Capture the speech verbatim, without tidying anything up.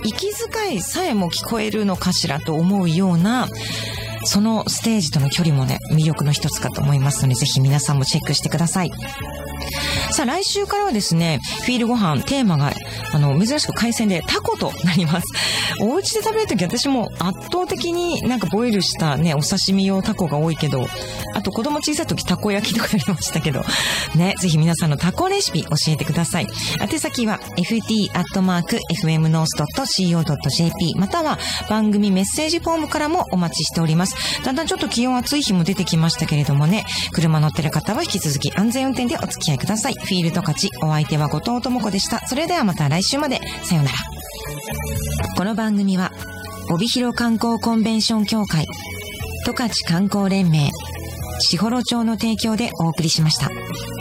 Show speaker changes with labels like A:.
A: 息遣いさえも聞こえるのかしらと思うような、そのステージとの距離もね、魅力の一つかと思いますので、ぜひ皆さんもチェックしてください。さあ、来週からはですね、フィールご飯、テーマが、あの、珍しく海鮮でタコとなります。お家で食べるとき私も圧倒的になんかボイルしたね、お刺身用タコが多いけど、あと子供小さいときタコ焼きとかやりましたけど、ね、ぜひ皆さんのタコレシピ教えてください。宛先は エフティー アットマーク エフエムノース ドット シーオー ドット ジェーピー または番組メッセージフォームからもお待ちしております。だんだんちょっと気温暑い日も出てきましたけれどもね、車乗ってる方は引き続き安全運転でお付き合いください。フィールド勝ち、お相手は後藤智子でした。それではまた来週まで。さようなら。この番組は、帯広観光コンベンション協会、十勝観光連盟、士幌町の提供でお送りしました。